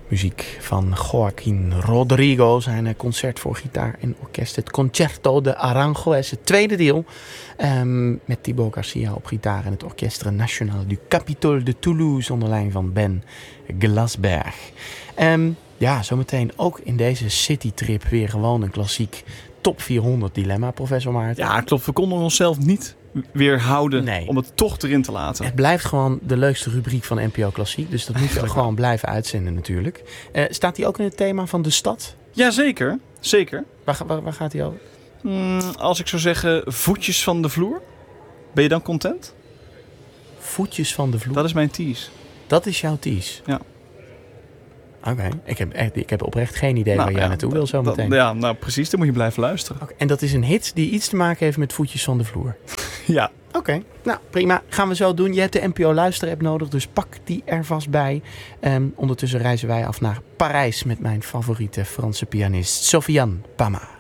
Muziek van Joaquín Rodrigo, zijn concert voor gitaar en orkest. Het Concerto de Aranjuez, het tweede deel. Met Thibaut Garcia op gitaar en het Orchestre National du Capitole de Toulouse onder leiding van Ben Glasberg. Zometeen ook in deze citytrip weer gewoon een klassiek top 400 dilemma, professor Maarten. Ja, klopt. We konden onszelf niet weerhouden om het toch erin te laten. Het blijft gewoon de leukste rubriek van NPO Klassiek. Dus dat moeten we gewoon blijven uitzenden natuurlijk. Staat die ook in het thema van de stad? Ja, zeker. Zeker. Waar gaat die over? Als ik zou zeggen voetjes van de vloer. Ben je dan content? Voetjes van de vloer? Dat is mijn tease. Dat is jouw tease? Ja. Oké. Ik heb oprecht geen idee waar jij naartoe wil zo meteen. Precies. Dan moet je blijven luisteren. Okay. En dat is een hit die iets te maken heeft met voetjes van de vloer? Ja. Oké, nou prima. Gaan we zo doen. Je hebt de NPO Luister-app nodig, dus pak die er vast bij. Ondertussen reizen wij af naar Parijs met mijn favoriete Franse pianist Sofiane Pama.